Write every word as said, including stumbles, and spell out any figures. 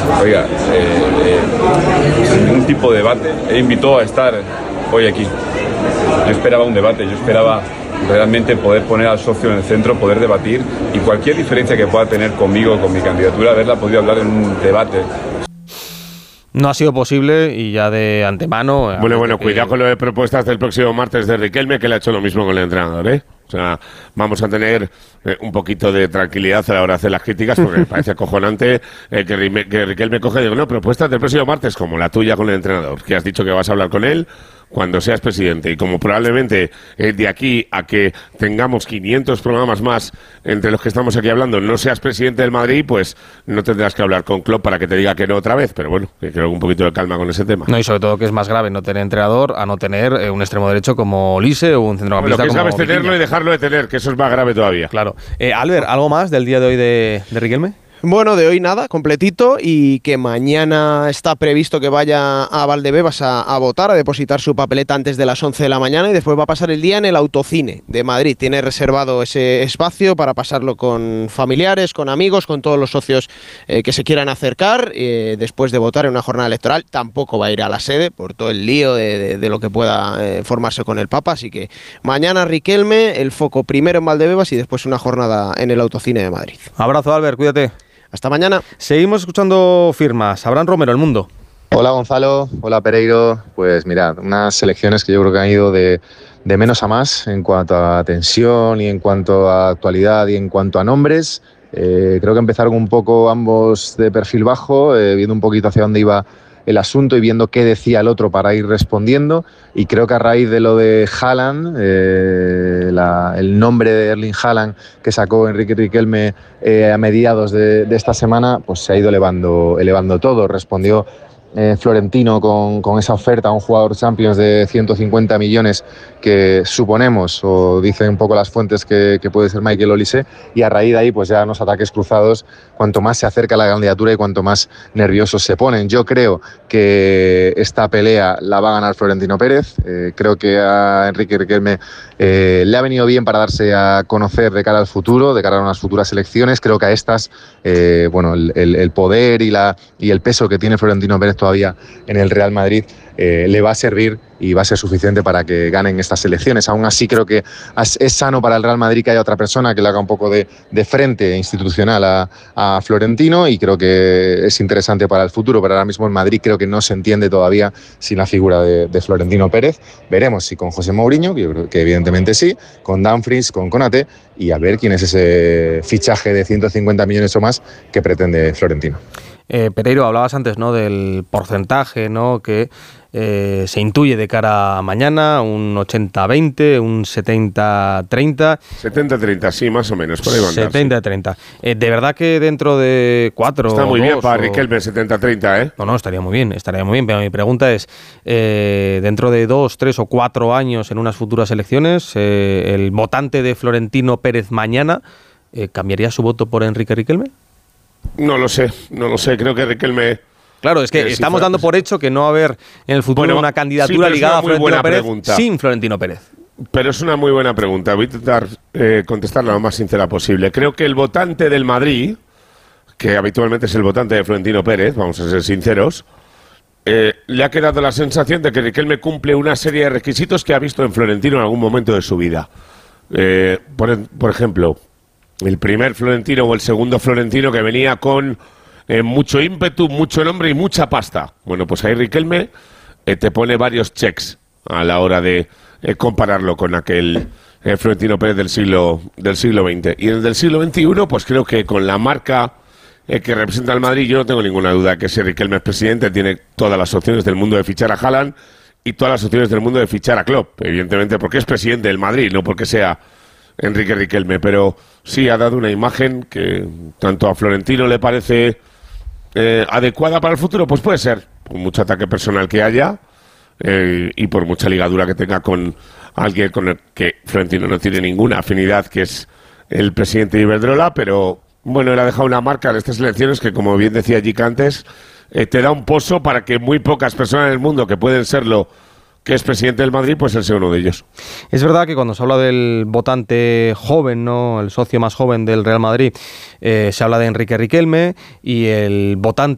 Oiga, eh, eh, sin ningún tipo de debate, él invitó a estar hoy aquí. Yo esperaba un debate, yo esperaba realmente poder poner al socio en el centro, poder debatir y cualquier diferencia que pueda tener conmigo, con mi candidatura, haberla podido hablar en un debate. No ha sido posible y ya de antemano... Bueno, bueno, que... cuidado con lo de propuestas del próximo martes de Riquelme, que le ha hecho lo mismo con el entrenador, ¿eh? O sea, vamos a tener eh, un poquito de tranquilidad a la hora de hacer las críticas, porque me parece acojonante eh, que, Rime, que Riquelme coge y digo, no, propuestas del próximo martes, como la tuya con el entrenador, que has dicho que vas a hablar con él cuando seas presidente. Y como probablemente eh, de aquí a que tengamos quinientos programas más entre los que estamos aquí hablando, no seas presidente del Madrid, pues no tendrás que hablar con Klopp para que te diga que no otra vez. Pero bueno, que creo que un poquito de calma con ese tema. No, y sobre todo que es más grave no tener entrenador a no tener eh, un extremo derecho como Olise o un centrocampista bueno, como... Lo que es grave es tenerlo y dejarlo de tener, que eso es más grave todavía. Claro. Eh, Albert, ¿algo más del día de hoy de, de Riquelme? Bueno, de hoy nada, completito, y que mañana está previsto que vaya a Valdebebas a, a votar, a depositar su papeleta antes de las once de la mañana y después va a pasar el día en el Autocine de Madrid. Tiene reservado ese espacio para pasarlo con familiares, con amigos, con todos los socios eh, que se quieran acercar eh, después de votar en una jornada electoral. Tampoco va a ir a la sede por todo el lío de, de, de lo que pueda eh, formarse con el Papa, así que mañana Riquelme, el foco primero en Valdebebas y después una jornada en el Autocine de Madrid. Abrazo, Albert, cuídate. Hasta mañana. Seguimos escuchando firmas. Abraham Romero, El Mundo. Hola Gonzalo, hola Pereiro. Pues mirad, unas elecciones que yo creo que han ido de, de menos a más en cuanto a tensión y en cuanto a actualidad y en cuanto a nombres. Eh, creo que empezaron un poco ambos de perfil bajo, eh, viendo un poquito hacia dónde iba el asunto y viendo qué decía el otro para ir respondiendo, y creo que a raíz de lo de Haaland, eh, la, el nombre de Erling Haaland que sacó Enrique Riquelme eh, a mediados de, de esta semana, pues se ha ido elevando, elevando todo. Respondió eh, Florentino con, con esa oferta a un jugador Champions de ciento cincuenta millones que suponemos, o dicen un poco las fuentes, que, que puede ser Michael Olise, y a raíz de ahí pues ya unos ataques cruzados, cuanto más se acerca la candidatura y cuanto más nerviosos se ponen. Yo creo que esta pelea la va a ganar Florentino Pérez, eh, creo que a Enrique Riquelme eh, le ha venido bien para darse a conocer de cara al futuro, de cara a unas futuras elecciones. Creo que a estas, eh, bueno, el, el, el poder y, la, y el peso que tiene Florentino Pérez todavía en el Real Madrid eh, le va a servir y va a ser suficiente para que ganen estas elecciones. Aún así creo que es sano para el Real Madrid que haya otra persona que le haga un poco de, de frente institucional a, a Florentino, y creo que es interesante para el futuro, pero ahora mismo en Madrid creo que no se entiende todavía sin la figura de, de Florentino Pérez. Veremos si con José Mourinho, que yo creo que evidentemente sí, con Dumfries, con Konaté, y a ver quién es ese fichaje de ciento cincuenta millones o más que pretende Florentino. Eh, Pereiro, hablabas antes, ¿no?, del porcentaje, ¿no?, que eh, se intuye de cara a mañana, un ochenta veinte, un setenta treinta. setenta treinta, sí, más o menos, por ahí van. setenta treinta. Eh, de verdad que dentro de cuatro Está muy dos, bien para o... Riquelme setenta treinta, ¿eh? No, no, estaría muy bien, estaría muy bien, pero mi pregunta es, eh, dentro de dos, tres o cuatro años en unas futuras elecciones, eh, el votante de Florentino Pérez mañana, eh, ¿cambiaría su voto por Enrique Riquelme? No lo sé, no lo sé, creo que Riquelme... Claro, es que eh, estamos si dando por hecho que no va a haber en el futuro bueno, una candidatura sí, ligada a Florentino Pérez pregunta. sin Florentino Pérez. Pero es una muy buena pregunta, voy a intentar eh, contestarla lo más sincera posible. Creo que el votante del Madrid, que habitualmente es el votante de Florentino Pérez, vamos a ser sinceros, eh, le ha quedado la sensación de que Riquelme cumple una serie de requisitos que ha visto en Florentino en algún momento de su vida. Eh, por, por ejemplo, el primer Florentino o el segundo Florentino que venía con eh, mucho ímpetu, mucho nombre y mucha pasta. Bueno, pues ahí Riquelme eh, te pone varios checks a la hora de eh, compararlo con aquel eh, Florentino Pérez del siglo, del siglo veinte. Y en el del siglo veintiuno, pues creo que con la marca eh, que representa el Madrid, yo no tengo ninguna duda que si Riquelme es presidente, tiene todas las opciones del mundo de fichar a Haaland y todas las opciones del mundo de fichar a Klopp, evidentemente porque es presidente del Madrid, no porque sea Enrique Riquelme, pero sí ha dado una imagen que tanto a Florentino le parece eh, adecuada para el futuro, pues puede ser, por mucho ataque personal que haya eh, y por mucha ligadura que tenga con alguien con el que Florentino no tiene ninguna afinidad, que es el presidente de Iberdrola, pero bueno, él ha dejado una marca en estas elecciones que, como bien decía Gic antes, eh, te da un pozo para que muy pocas personas en el mundo que pueden serlo, que es presidente del Madrid, pues él sea uno de ellos. Es verdad que cuando se habla del votante joven, ¿no?, el socio más joven del Real Madrid, eh, se habla de Enrique Riquelme, y el votante